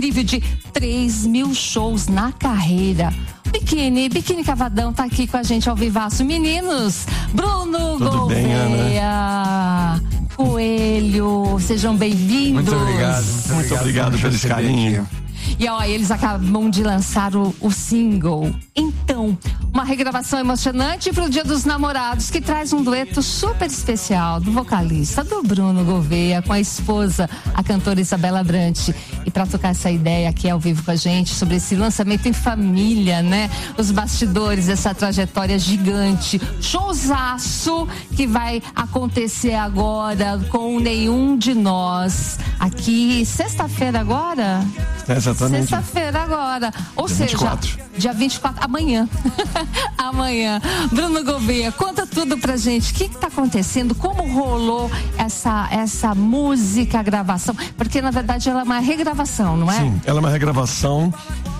incrível de 3.000 shows na carreira. Biquíni Cavadão tá aqui com a gente ao vivaço. Meninos, Bruno Gouveia, Coelho, sejam bem-vindos. Muito obrigado pelo carinho. E ó, eles acabam de lançar o single. Então, uma regravação emocionante pro Dia dos Namorados, que traz um dueto super especial do vocalista, do Bruno Gouveia, com a esposa, a cantora Isabela Brandt. E para tocar essa ideia aqui ao vivo com a gente, sobre esse lançamento em família, né? Os bastidores, essa trajetória gigante. Showzaço que vai acontecer agora com Nenhum de Nós. Aqui, sexta-feira agora? Exatamente. Sexta-feira agora. Ou dia seja, 24. Dia 24, amanhã. Amanhã. Bruno Gouveia, conta tudo pra gente. O que tá acontecendo? Como rolou essa música, a gravação? Porque, na verdade, ela é uma regravação, não é? Sim, ela é uma regravação.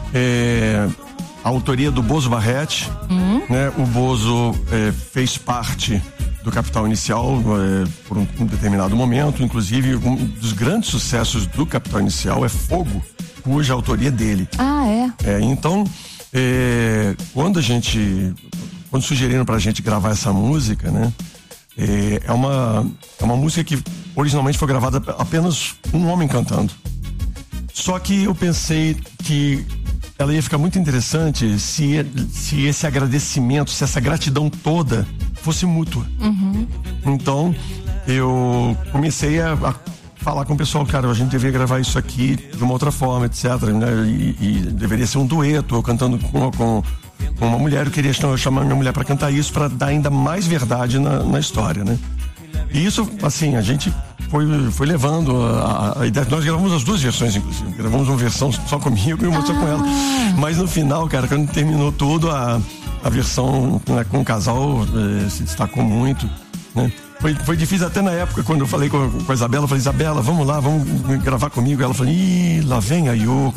A autoria do Bozo Barrete. Né? O Bozo fez parte do Capital Inicial por um determinado momento. Inclusive, um dos grandes sucessos do Capital Inicial é Fogo, cuja autoria é dele. Ah, é? Então, quando sugeriram pra gente gravar essa música, né? É uma música que originalmente foi gravada apenas um homem cantando. Só que eu pensei que ela ia ficar muito interessante se esse agradecimento, se essa gratidão toda fosse mútua. Então, eu comecei a falar com o pessoal, cara, a gente deveria gravar isso aqui de uma outra forma, etc, né? E deveria ser um dueto, eu cantando com uma mulher. Eu queria chamar minha mulher para cantar isso, para dar ainda mais verdade na história, né? E isso, assim, a gente foi levando a ideia. Nós gravamos as duas versões, inclusive. Gravamos uma versão só comigo e uma só com ela. Mas no final, cara, quando terminou tudo, a versão, né, com o casal se destacou muito, né? Foi difícil até na época, quando eu falei com a Isabela. Eu falei, Isabela, vamos lá, vamos gravar comigo. Ela falou, lá vem a Yoko.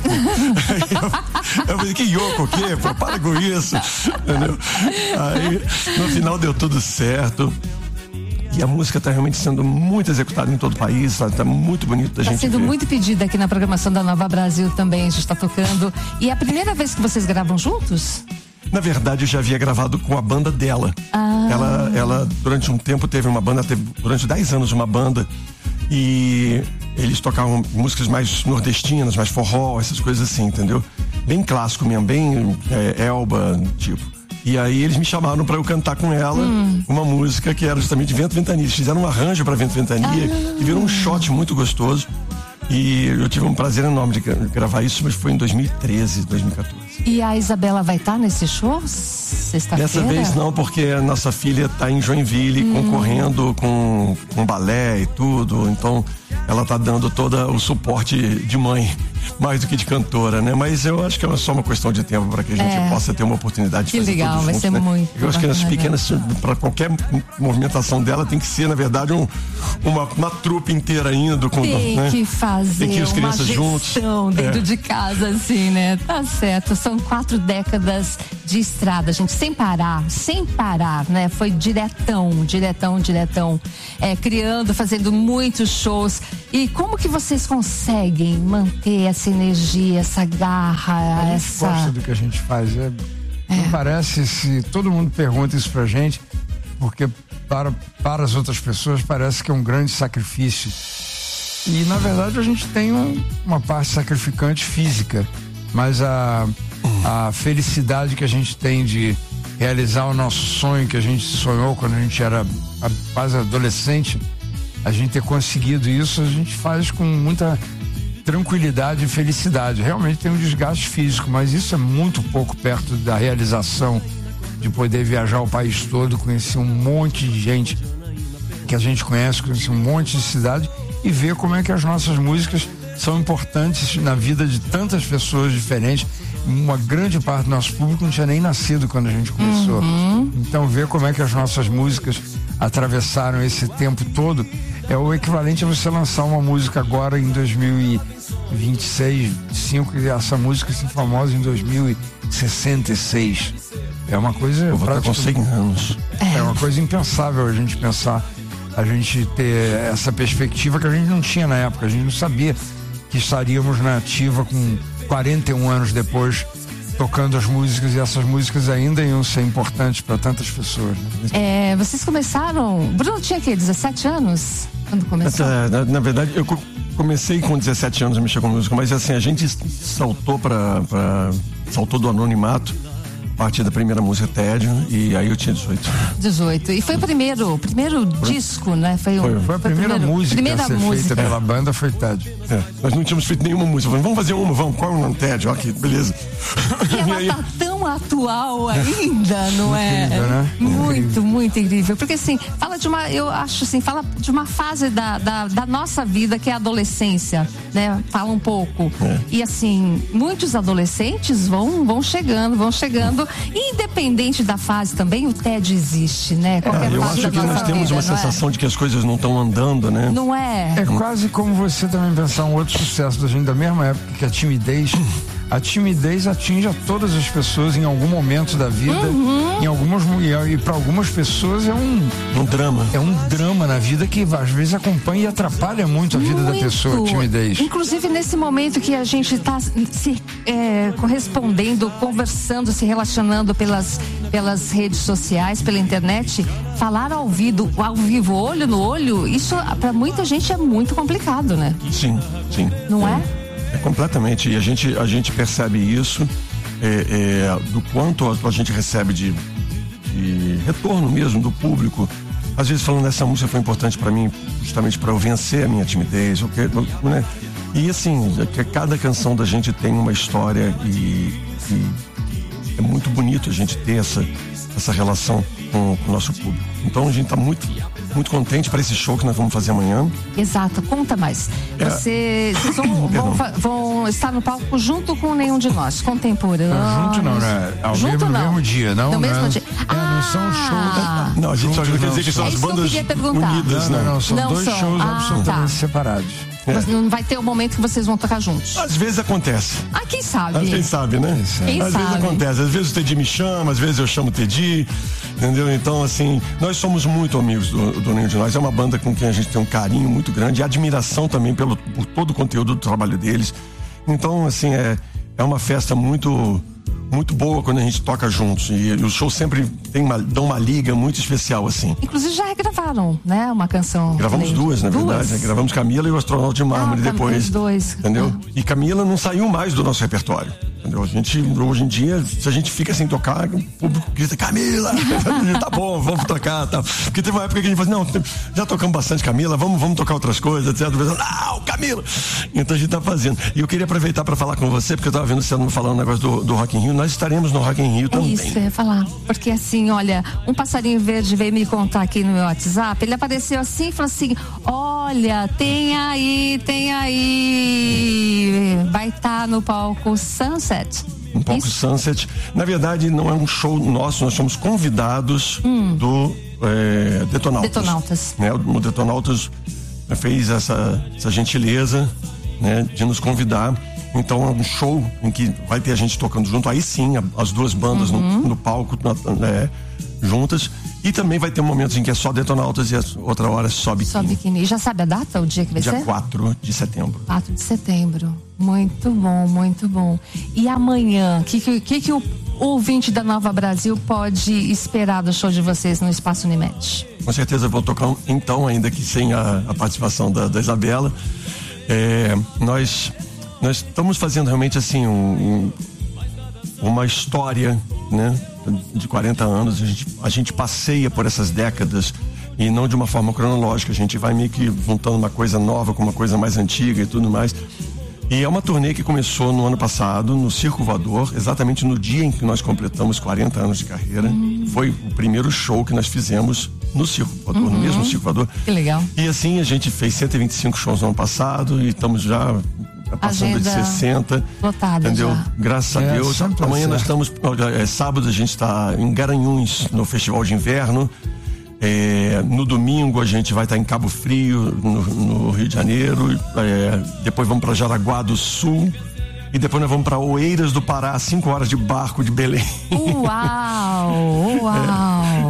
Eu falei, que Yoko, o quê? Pô, para com isso. Entendeu? Aí, no final deu tudo certo. E a música está realmente sendo muito executada em todo o país, está muito bonito da gente ver. Está sendo muito pedida aqui na programação da Nova Brasil também, a gente está tocando. E é a primeira vez que vocês gravam juntos? Na verdade, eu já havia gravado com a banda dela. Ela durante um tempo teve uma banda, durante 10 anos uma banda, e eles tocavam músicas mais nordestinas, mais forró, essas coisas assim, entendeu? Bem clássico mesmo, bem Elba, tipo. E aí eles me chamaram pra eu cantar com ela uma música que era justamente Vento Ventania. Eles fizeram um arranjo pra Vento Ventania e virou um shot muito gostoso. E eu tive um prazer enorme de gravar isso, mas foi em 2013, 2014. E a Isabela vai estar nesse show sexta-feira? Dessa vez não, porque a nossa filha está em Joinville concorrendo com balé e tudo. Então ela está dando todo o suporte de mãe, mais do que de cantora, né? Mas eu acho que é só uma questão de tempo para que a gente possa ter uma oportunidade de fazer tudo junto. Que legal, vai ser muito. Eu acho que as pequenas, para qualquer movimentação dela, tem que ser, na verdade, uma trupe inteira indo. Tem que fazer tem que ir as crianças juntos dentro de casa, assim, né? Tá certo. São 4 décadas de estrada, gente, sem parar, né? Foi diretão. Criando, fazendo muitos shows. E como que vocês conseguem manter essa energia, essa garra, a gente gosta do que a gente faz. Não parece, se todo mundo pergunta isso pra gente, porque para as outras pessoas parece que é um grande sacrifício. E na verdade a gente tem uma parte sacrificante física, mas a felicidade que a gente tem de realizar o nosso sonho que a gente sonhou quando a gente era quase adolescente, a gente ter conseguido isso, a gente faz com muita tranquilidade e felicidade. Realmente tem um desgaste físico, mas isso é muito pouco perto da realização de poder viajar o país todo, conhecer um monte de gente que a gente conhece, conhecer um monte de cidade e ver como é que as nossas músicas são importantes na vida de tantas pessoas diferentes. Uma grande parte do nosso público não tinha nem nascido quando a gente começou. Então ver como é que as nossas músicas atravessaram esse tempo todo é o equivalente a você lançar uma música agora em 2026, 5, e essa música ser famosa em 2066. É uma coisa... Eu vou estar com 100 anos. É uma coisa impensável a gente pensar, a gente ter essa perspectiva que a gente não tinha na época, a gente não sabia que estaríamos na ativa com 41 anos depois, tocando as músicas, e essas músicas ainda iam ser importantes para tantas pessoas. Né? Vocês começaram... Bruno tinha o quê? 17 anos? Quando começou? Na verdade, eu comecei com 17 anos a mexer com música, mas assim, a gente saltou saltou do anonimato a partir da primeira música, Tédio, e aí eu tinha 18. E foi o primeiro disco, né? Foi a primeira música a ser feita pela banda, foi Tédio. Nós não tínhamos feito nenhuma música. Falamos, vamos fazer uma, vamos. Qual é o nome? Tédio, ok, beleza. E ela tá tão atual ainda, não é? Incrível, né? Muito, muito incrível. Porque assim, fala de uma fase da nossa vida, que é a adolescência, né? Fala um pouco. E assim, muitos adolescentes vão chegando. E independente da fase também, o tédio existe, né? Eu acho que nós temos uma sensação de que as coisas não estão andando, né? Não é? É quase como você também pensar um outro sucesso da gente da mesma época, que é a timidez. A timidez atinge a todas as pessoas em algum momento da vida. E para algumas pessoas é um drama. É um drama na vida que às vezes acompanha e atrapalha muito a vida da pessoa, a timidez. Inclusive nesse momento que a gente está se correspondendo, conversando, se relacionando pelas redes sociais, pela internet, falar ao vivo, olho no olho, isso para muita gente é muito complicado, né? Sim. Não é? Completamente, e a gente percebe isso do quanto a gente recebe de retorno mesmo do público. Às vezes falando, essa música foi importante para mim justamente para eu vencer a minha timidez, né? E assim, cada canção da gente tem uma história e é muito bonito a gente ter essa relação com o nosso público. Então a gente está muito contente para esse show que nós vamos fazer amanhã. Exato, conta mais. Vocês vão estar no palco junto com Nenhum de Nós, contemporâneo. Junto não, né? No mesmo dia, não? No mesmo dia. Não são shows. Não, a gente só quer dizer que são as bandas unidas, né? Não, são dois shows absolutamente separados. Mas não vai ter o momento que vocês vão tocar juntos? Às vezes acontece. Quem sabe? Quem sabe, né? Às vezes acontece. Às vezes o Teddy me chama, às vezes eu chamo o Teddy, entendeu? Então, assim, nós somos muito amigos do Nenhum de Nós. É uma banda com quem a gente tem um carinho muito grande e admiração também por todo o conteúdo do trabalho deles. Então, assim, é uma festa muito boa quando a gente toca juntos. E os shows sempre dão uma liga muito especial, assim. Inclusive já regravaram, né? Uma canção. Gravamos duas, na verdade. Né? Gravamos Camila e o Astronauta de Mármore depois. Os dois. Entendeu? E Camila não saiu mais do nosso repertório. Entendeu? A gente, hoje em dia, se a gente fica sem tocar, o público grita, Camila! Tá bom, vamos tocar, tá. Porque teve uma época que a gente falou, não, já tocamos bastante Camila, vamos tocar outras coisas, etc. Não, Camila! Então a gente tá fazendo. E eu queria aproveitar para falar com você, porque eu tava vendo você falando um negócio do Rock in Rio. Nós estaremos no Rock in Rio também. Isso que eu ia falar. Porque assim, olha, um passarinho verde veio me contar aqui no meu WhatsApp, ele apareceu assim e falou assim, olha, tem aí, vai estar no palco Sunset. Um palco Sunset. Na verdade, não é um show nosso, nós somos convidados do Detonautas. Né? O Detonautas fez essa gentileza, né, de nos convidar. Então é um show em que vai ter a gente tocando junto, aí sim, as duas bandas no palco juntas. E também vai ter momentos em que é só Detonautas e a outra hora só Biquíni. Só Biquíni. Já sabe a data, o dia que vai ser? Dia 4 de setembro. 4 de setembro. Muito bom, muito bom. E amanhã, o que o ouvinte da Nova Brasil pode esperar do show de vocês no Espaço Unimed? Com certeza vou tocar então, ainda que sem a participação da Isabela. Nós estamos fazendo realmente assim uma história, né, de 40 anos. A gente passeia por essas décadas e não de uma forma cronológica. A gente vai meio que juntando uma coisa nova com uma coisa mais antiga e tudo mais. E é uma turnê que começou no ano passado, no Circo Voador, exatamente no dia em que nós completamos 40 anos de carreira. Foi o primeiro show que nós fizemos no Circo Voador, no mesmo Circo Voador. Que legal. E assim, a gente fez 125 shows no ano passado e estamos já passando de 60. Lotada, entendeu? já. Graças a Deus. Amanhã nós estamos, sábado a gente está em Garanhuns, no Festival de Inverno. No domingo a gente vai estar em Cabo Frio, no Rio de Janeiro. Depois vamos para Jaraguá do Sul. E depois nós vamos para Oeiras do Pará, 5 horas de barco de Belém. Uau!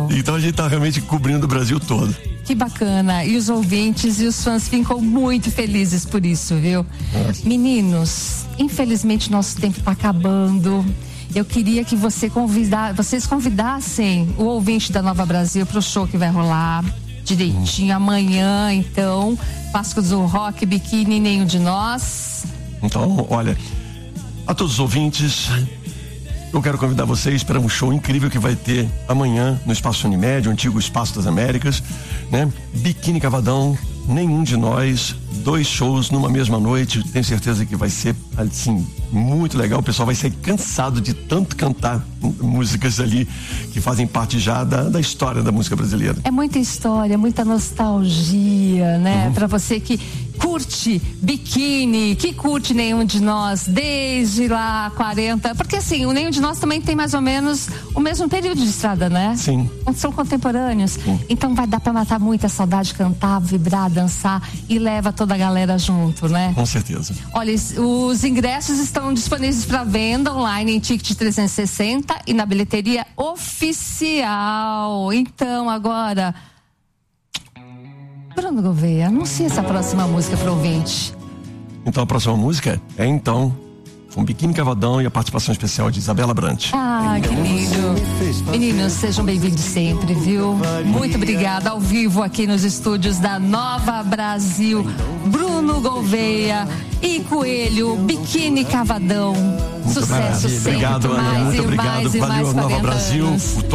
Então a gente tá realmente cobrindo o Brasil todo. Que bacana. E os ouvintes e os fãs ficam muito felizes por isso, viu? Meninos, infelizmente nosso tempo tá acabando. Eu queria que vocês convidassem o ouvinte da Nova Brasil pro show que vai rolar direitinho amanhã, então. Páscoa do Rock, Biquíni, Nenhum de Nós. Então, olha, a todos os ouvintes, eu quero convidar vocês para um show incrível que vai ter amanhã no Espaço Unimed, o antigo Espaço das Américas, né? Biquíni Cavadão, Nenhum de Nós, 2 shows numa mesma noite. Tenho certeza que vai ser, assim, muito legal. O pessoal vai sair cansado de tanto cantar músicas ali que fazem parte já da história da música brasileira. É muita história, muita nostalgia, né? Pra você que curte Biquíni, que curte Nenhum de Nós desde lá 40, porque assim, o Nenhum de Nós também tem mais ou menos o mesmo período de estrada, né? Sim. São contemporâneos. Sim. Então vai dar pra matar muita saudade, cantar, vibrar, dançar e leva toda a galera junto, né? Com certeza. Olha, os ingressos estão disponíveis para venda online em Ticket 360 e na bilheteria oficial. Então agora, Bruno Gouveia, anuncia essa próxima música para o ouvinte. Então a próxima música é com Biquíni Cavadão e a participação especial de Isabela Brant. Ah, que lindo. Meninos, sejam bem-vindos sempre, viu? Muito obrigada. Ao vivo aqui nos estúdios da Nova Brasil, Bruno Gouveia e Coelho, Biquíni Cavadão. Sucesso sempre. Obrigado, Ana. Muito obrigado. Valeu, Nova Brasil.